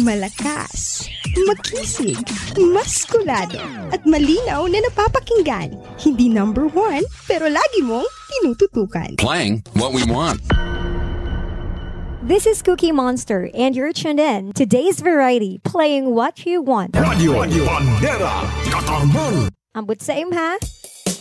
Malakas, makisig, maskulado, at malinaw na napapakinggan. Hindi number one, pero lagi mong tinututukan. Playing what we want. This is Cookie Monster, and you're tuned in to Today's Variety, playing what you want. Radio Bandera Katarman. Ambot sa ha?